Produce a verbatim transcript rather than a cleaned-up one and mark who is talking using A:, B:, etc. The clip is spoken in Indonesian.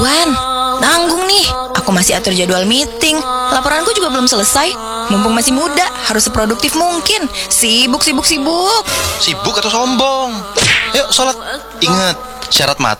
A: Wan, nanggung nih. Aku masih atur jadwal meeting. Laporanku juga belum selesai. Mumpung masih muda, harus seproduktif mungkin. Sibuk, sibuk, sibuk.
B: Sibuk atau sombong? Yuk sholat. Ingat, syarat mati